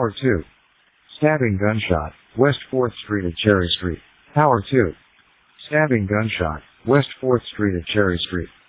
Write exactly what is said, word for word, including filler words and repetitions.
Tower two. Stabbing gunshot, West fourth Street at Cherry Street. Tower two. Stabbing gunshot, West fourth Street at Cherry Street.